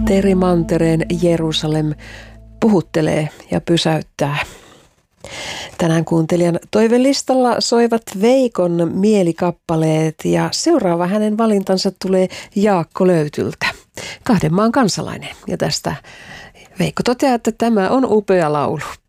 Mantereen Jerusalem puhuttelee ja pysäyttää. Tänään kuuntelijan toivelistalla soivat Veikon mielikappaleet ja seuraava hänen valintansa tulee Jaakko Löytyltä, 2 maan kansalainen. Ja tästä Veikko toteaa, että tämä on upea laulu.